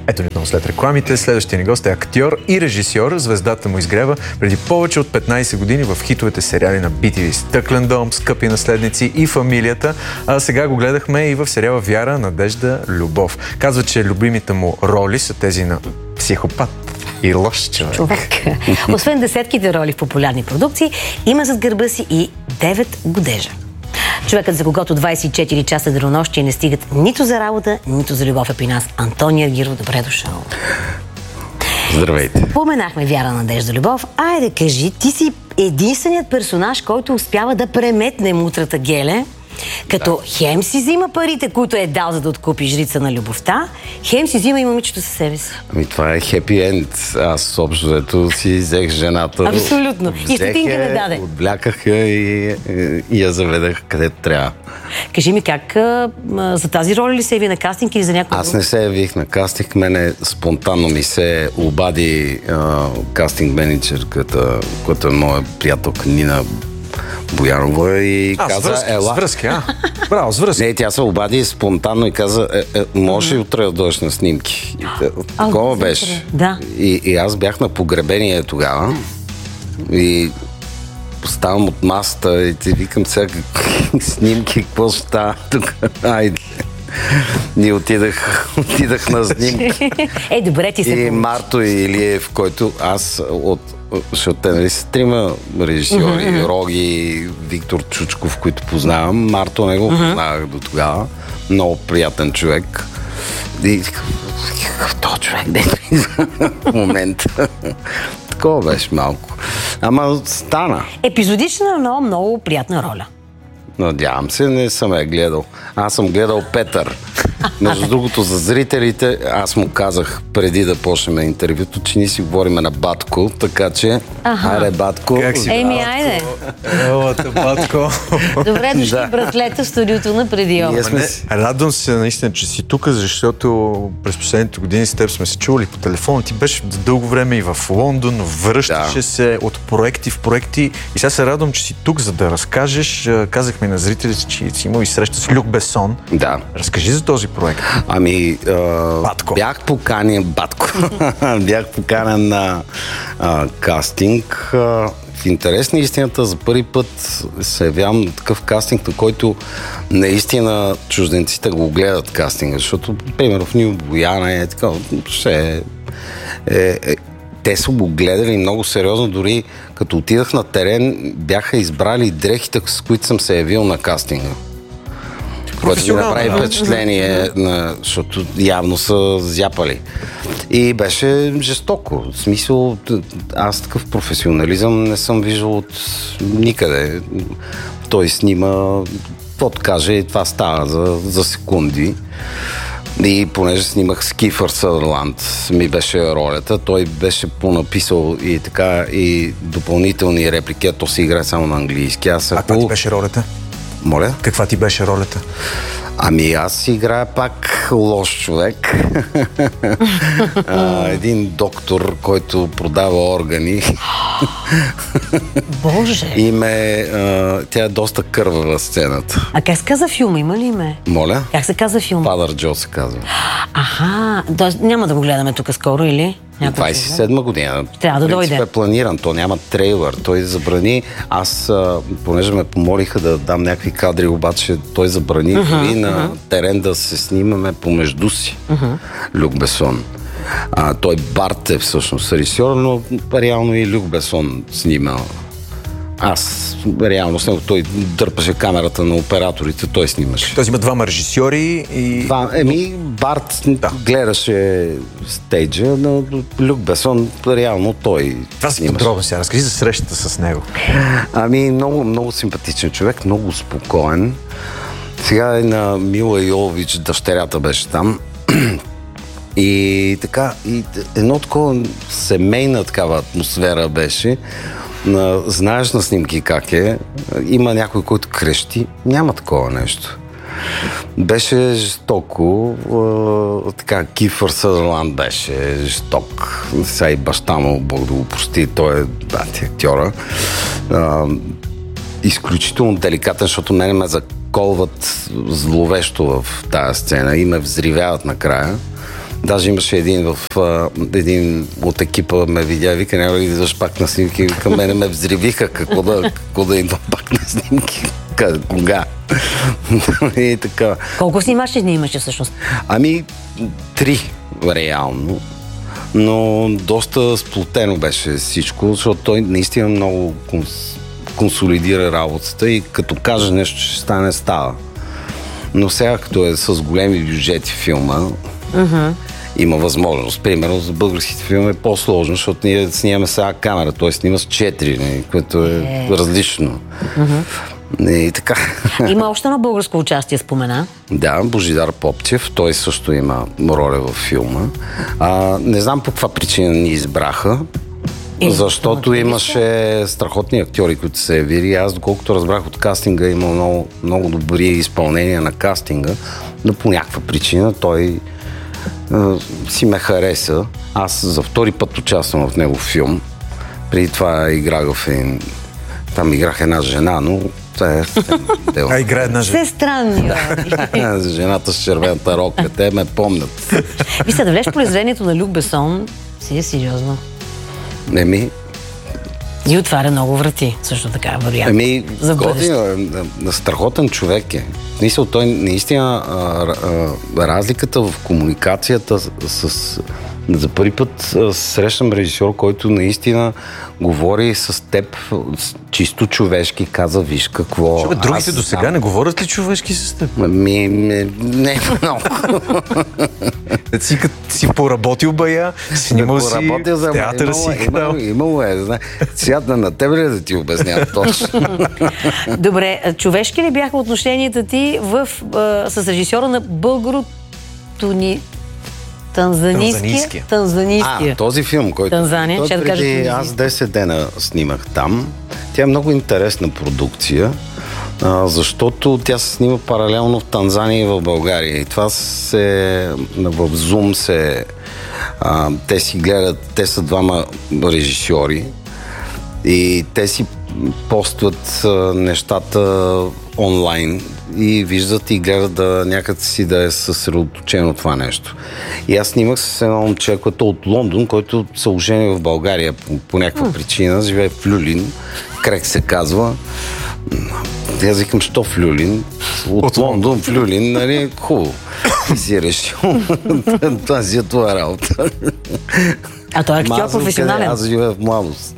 Ето ни отново след рекламите. Следващия ни гост е актьор и режисьор. Звездата му изгрева преди повече от 15 години в хитовете сериали на BTV Стъклен дом, Скъпи наследници и Фамилията. А сега го гледахме и в сериала Вяра, надежда, любов. Казва, че любимите му роли са тези на психопат и лош човек. Освен десетките роли в популярни продукции, има зад гърба си и 9 годежа. Човекът, за когото 24 часа денонощие не стигат нито за работа, нито за любов, е при нас. Антони Аргиров, добре дошъл. Здравейте. Поменахме Вяра, надежда, любов. Айде, кажи, ти си единственият персонаж, който успява да преметне мутрата Геле, като хем си взима парите, които е дал, за да откупи жрица на любовта, хем си взима и момичето със себе си. Ами това е хепи енд. Аз общо взето си взех жената. Абсолютно. И стотинка не даде. Отвляках я и я заведах където трябва. Кажи ми как, за тази роля ли се яви на кастинг или за някой Аз не се явих на кастинг. Мене спонтанно ми се обади кастинг менеджерката, която е моя приятелка Нина Боянова и каза, ела. С връзки, а? Браво, с връзки. Не, тя се обади спонтанно и каза, може ли утре да дойдеш на снимки? Такова беше. Да. И аз бях на погребение тогава и ставам от масата и ти викам сега снимки, какво ще става тук? Айде. Ние отидах на снимки. Добре, ти се И Марто Илиев, който аз защото те, нали, са трима режисьори, Роги, Виктор Чучков, които познавам. Марто не го познавах до тогава. Много приятен човек. И този човек не в момента. Такова беше малко. Ама стана. Епизодична, но много приятна роля. Надявам се, не съм я гледал. Аз съм гледал Петър. Между другото, за зрителите, аз му казах преди да почнем интервюто, че ние си говорим на Батко, така че... Айде, Батко. Как си, айде. Елата, Батко. Добре дошли братлета в студиото на Предио. Радвам се наистина, че си тук, защото през последните години с теб сме се чували по телефона. Ти беше за дълго време и в Лондон, връщаше се от проекти в проекти и сега се радвам, че си тук, за да разкажеш. Казахме на зрителите, че си имал и среща с Люк Бесон. Да. Разкажи за този проект. Ами, бях поканен на кастинг. В интерес на истината, за първи път се явявам на такъв кастинг, на който наистина чужденците го гледат кастинга, защото, примерно, в Нил Бояна е така, те са го гледали много сериозно, дори като отидах на терен, бяха избрали дрехите, с които съм се явил на кастинга. Което ми направи впечатление, защото явно са зяпали. И беше жестоко. В смисъл, аз такъв професионализъм не съм виждал от никъде. Той снима, каквото каже, и това става за секунди. И понеже снимах с Кифър Съдърланд, ми беше ролята, той беше понаписал и така и допълнителни реплики, а то се играе само на английски. Каква ти беше ролята? Моля? Каква ти беше ролята? Ами аз играя пак лош човек. Един доктор, който продава органи. Боже! Тя е доста кървава сцената. А как се казва филма? Има ли име? Моля? Как се казва филма? Father Joe се казва. Аха, няма да го гледаме тук скоро, или? 27 година. Трябва да дойде. е планиран, то няма трейлър. Той забрани. Аз, понеже ме помолиха да дам някакви кадри, обаче той забрани дори на терен да се снимаме помежду си. Люк Бесон. Той Барт е всъщност режисьор, но реално и Люк Бесон снима. Аз реално с него, той дърпаше камерата на операторите, той снимаше. Тоест има двама режисьори и... Барт гледаше стейджа, но Люк Бесон реално той Това си подробно сега. Разкажи за срещата с него. Ами много, много симпатичен човек, много спокоен. Сега на Мила Йовович, дъщерята беше там. И така, и едно такова семейна такава атмосфера беше. Знаеш на снимки как е. Има някой, който крещи. Няма такова нещо. Беше жестоко. Така, Кифър Съдърланд беше жесток. Сега и баща му, Бог да го прости, той е актьора. Изключително деликатен, защото мене ме заколват зловещо в тая сцена и ме взривяват накрая. Даже имаше един от екипа ме видя, вика, няма ли да идваш пак на снимки? Към мене ме взривиха, какво да идвам пак на снимки. Кога? И така. Колко снимачни дни имаше всъщност? 3 реално. Но доста сплотено беше всичко, защото той наистина много консолидира работата и като каже нещо, ще стане, става. Но сега, като е с големи бюджети филма, има възможност. Примерно за българските филми е по-сложно, защото ние снимаме сега камера, т.е. снима с 4, което е различно. И така. Има още едно българско участие, спомена. Да, Божидар Попчев, той също има роля във филма. Не знам по каква причина ни избраха, защото имаше страхотни актьори, които се явили. Аз, доколкото разбрах от кастинга, има много, много добри изпълнения на кастинга, но по някаква причина той си ме хареса. Аз за втори път участвам в негов филм. Преди това играх там играх една жена, но играе една жена. Все странни. Жената с червената рока. Те ме помнят. Вижте, да влезеш произведението на Люк Бесон, си е сериозно. И отваря много врати, също така, вероятно. Страхотен човек е. Той наистина разликата в комуникацията за първи път срещам режисьор, който наистина говори с теб чисто човешки, каза, виж какво... Другите до сега не говорят ли човешки с теб? Не много. Си поработил бая, снимал си в театъра си. Имало е. Сега на тебе ли да ти обяснявам точно? Добре, човешки ли бяха отношенията ти с режисьора на Танзанийския. Този филм, който... Танзания, ще да кажа Танзания. Аз 10 дена снимах там. Тя е много интересна продукция, защото тя се снима паралелно в Танзания и в България. И това в Zoom те си гледат, те са двама режисьори и те си постват нещата онлайн и виждат и гледат някъде си да е съсредоточено това нещо. И аз снимах с едно момче, което е от Лондон, който се ожени в България по някаква причина, живее в Люлин, Крек се казва. Аз викам, що в Люлин? От Лондон в Люлин, нали, хубаво. И си решил, тази е това работа. А той е актьор професионален. Аз живея в младост.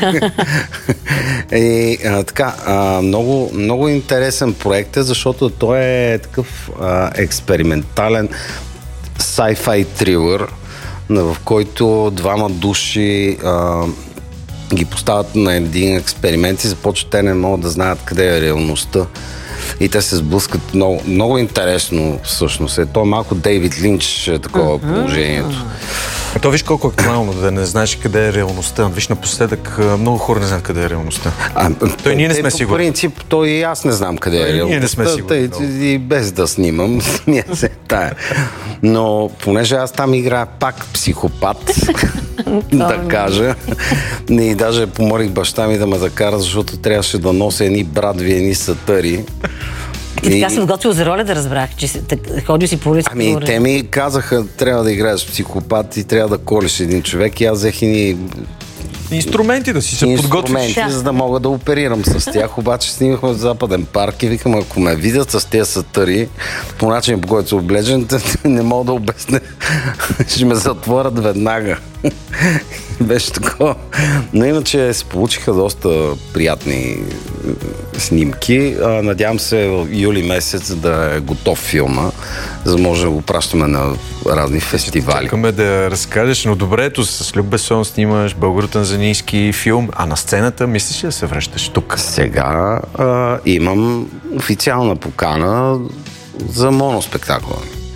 И така, много, много интересен проект е, защото той е такъв експериментален sci-fi трилър, в който двама души ги поставят на един експеримент и започват, те не могат да знаят къде е реалността. И те се сблъскат много, много интересно всъщност. То е малко Дейвид Линч е такова положението. То виж колко актуално да не знаеш къде е реалността. Виж, напоследък много хора не знаят къде е реалността. Той ние не сме сигурни. По принцип, той и аз не знам къде е реалността. Ние не сме сигурни. И без да снимам, смия се тая. Но понеже аз там играя пак психопат, да кажа. И даже помолих баща ми да ме закара, защото трябваше да нося едни брадви, едни сатъри. Ти така си готвил за роля, да разбрах, че ходил си по улицата. Те ми казаха, трябва да играеш психопат и трябва да колиш един човек и аз взех инструменти да си се подготвиш. За да мога да оперирам с тях, обаче снимахме в Западен парк и викам, ако ме видят с тези сатъри, по начин по който са облечен, не мога да обясня. Ще ме затворят веднага. Беше такова. Но иначе се получиха доста приятни снимки. Надявам се в юли месец да е готов филма, за да може да го пращаме на разни фестивали. Чакаме да разкажеш, но добре, ето с Люк Бесон снимаш българо-танзанийски филм, а на сцената мислиш ли да се връщаш тук? Сега имам официална покана за моноспектакъл.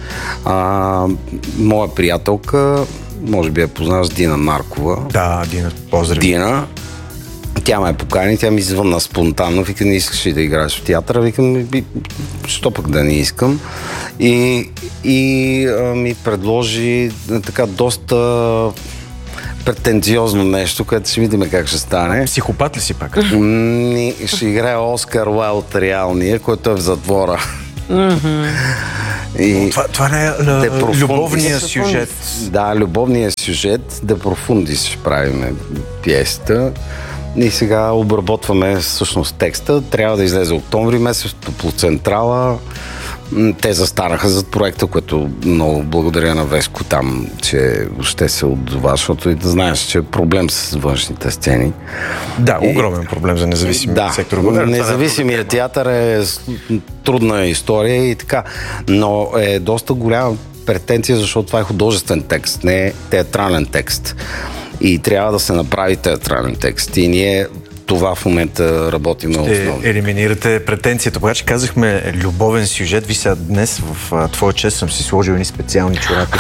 Моя приятелка, може би я познаваш, Дина Маркова. Да, Дина, поздрави. Дина, тя ме покани, тя ми звънна спонтанно, вика, не искаш ли да играеш в театъра? Викам, що пък да не искам. И ми предложи така доста претенциозно нещо, което ще видим как ще стане. Психопат ли си пак? Ще играе Оскар Уайлд реалния, който е в затвора. И това не е любовния сюжет. Да, любовния сюжет, да профундис ще правим пиесата. И сега обработваме всъщност текста. Трябва да излезе октомври месец по Централа. Те застанаха зад проекта, което много благодаря на Веско там, че ще се отзова, защото и да знаеш, че е проблем с външните сцени. Да, огромен проблем за независимия сектор. Независимият театър е трудна история и така, но е доста голяма претенция, защото това е художествен текст, не е театрален текст. И трябва да се направи театрален текст. И ние това в момента работиме основно. Ще елиминирате претенцията. Когато казахме любовен сюжет, ви сега днес в твоя чест съм си сложил едни специални чорапи.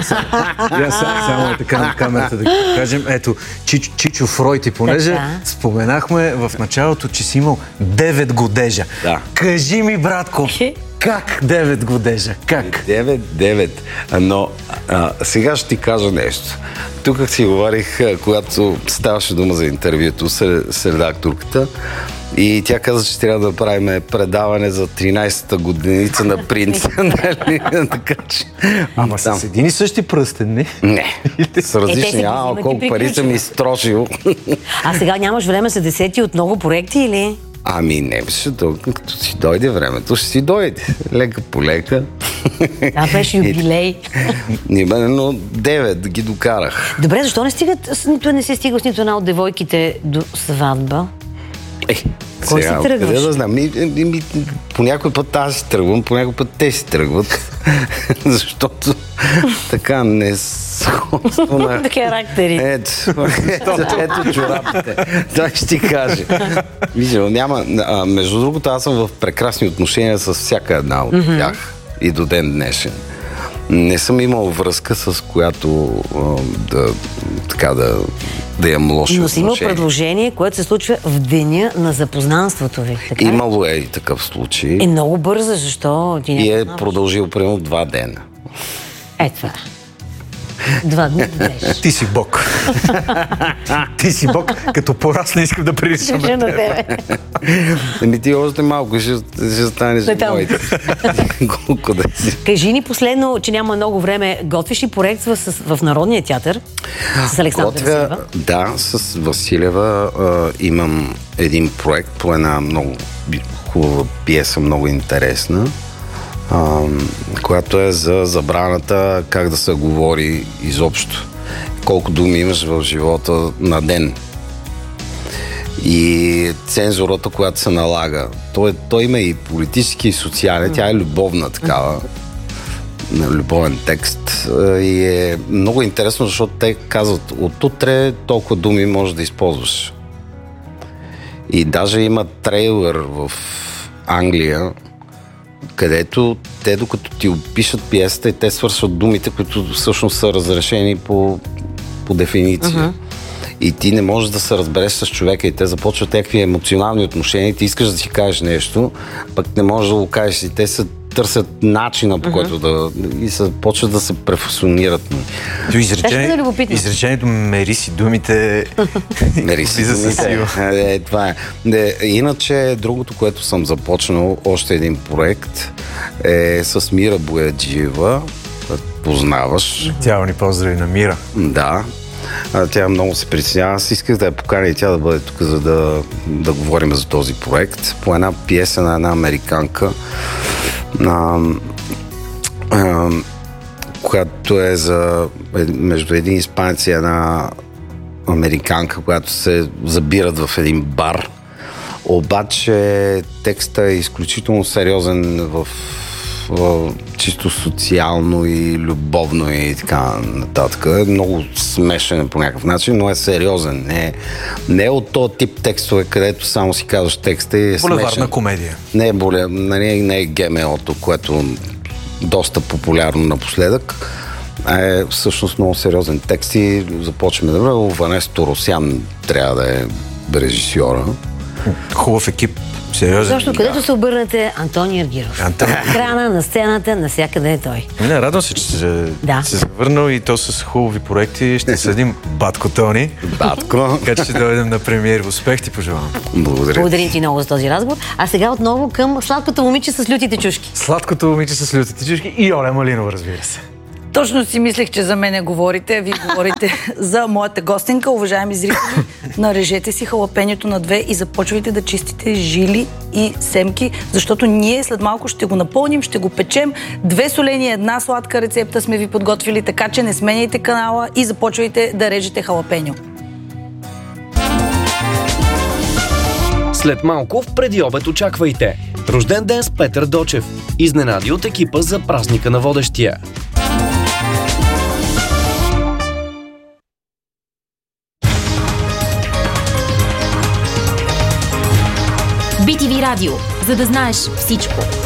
Само е така на камерата да кажем. Ето, Чичо Фройд, и понеже споменахме в началото, че си имал 9 годежа. Да. Кажи ми, братко, как 9 годежа? Как? 9. Но сега ще ти кажа нещо. Тук си говорих, когато ставаше дума за интервюто с редакторката, и тя каза, че трябва да правим предаване за 13-та годиница на принца. Така че... Ама с един и същи пръстен, не? Не, с различни. Колко пари съм изтрошил. А сега нямаш време за 10 от много проекти или? Ами не, като си дойде времето, ще си дойде. Лека по лека. Това беше юбилей. Именно 9 ги докарах. Добре, защо не се стига с нито една от девойките до сватба? Кой си тръгваш? Къде да знам? По някой път аз си тръгвам, по някой път те си тръгват. Защото така не сходство на... характери. Ето чорапите. Това ще ти каже. Виждам, няма... Между другото, аз съм в прекрасни отношения с всяка една от тях. И до ден днешен. Не съм имал връзка, с която да имам лоши отношения. Но си имал предложение, което се случва в деня на запознанството ви. Така? Имало е и такъв случай. Е много бързо, защо? И е продължил примерно 2 дена. Това. 2 дни беше. Ти си Бог. Ти си Бог, като порасна искам да приличам на тебе. Ти още малко ще станеш моите. Колко да си. Кажи ни последно, че няма много време. Готвиш ли проект в Народния театър с Александър Василева? Да, с Василева имам един проект по една много хубава пиеса, много интересна, която е за забраната как да се говори изобщо. Колко думи имаш в живота на ден. И цензурата, която се налага. Той има и политически, и социален. Тя е любовна такава. Любовен текст. И е много интересно, защото те казват, от утре толкова думи можеш да използваш. И даже има трейлър в Англия, където те, докато ти опишат пиесата, и те свършват думите, които всъщност са разрешени по дефиниция. И ти не можеш да се разбереш с човека, и те започват някакви емоционални отношения, и ти искаш да си кажеш нещо, пък не можеш да го кажеш, и те се търсят начина, по който и почват да се префасонират. Изречението "мери си думите" мери си думите. Това е. Иначе, другото, което съм започнал, още един проект, е с Мира Бояджиева, познаваш. Цяло ни поздрави на Мира. Да. Тя много се притеснява. Аз исках да я поканя и тя да бъде тук, за да говорим за този проект. По една пиеса на една американка, която е между един испанец и една американка, която се забират в един бар. Обаче текстът е изключително сериозен в чисто социално и любовно и така нататък. Е много смешен по някакъв начин, но е сериозен. Не е от този тип текстове, където само си казваш текста и е смешен. Булеварна комедия. Не е ГМО-то, което е доста популярно напоследък. Е всъщност много сериозен текст и започваме да бъде. Ванес Торосян трябва да е режисьора. Хубав екип. Сериозен. Точно където се обърнете, Антони Аргиров. На екрана, на сцената, навсякъде е той. Не, радвам се, че се завърнал и то с хубави проекти. Ще съдим Батко Тони. Батко. Така че ще дойдем на премиер. Успех ти пожелавам. Благодаря ти много за този разговор. А сега отново към сладкото момиче с лютите чушки. Сладкото момиче с лютите чушки и Оля Малинова, разбира се. Точно си мислех, че за мене говорите, вие говорите за моята гостенка. Уважаеми зрители, нарежете си халапенето на 2 и започвайте да чистите жили и семки, защото ние след малко ще го напълним, ще го печем. 2 солени, 1 сладка рецепта сме ви подготвили, така че не сменяйте канала и започвайте да режете халапеньо. След малко в предиобед очаквайте рожден ден с Петър Дочев. Изненади от екипа за празника на водещия. BTV Радио, за да знаеш всичко.